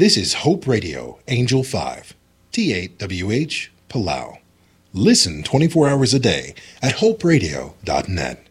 This is Hope Radio, Angel 5, T8WH, Palau. Listen 24 hours a day at hoperadio.net.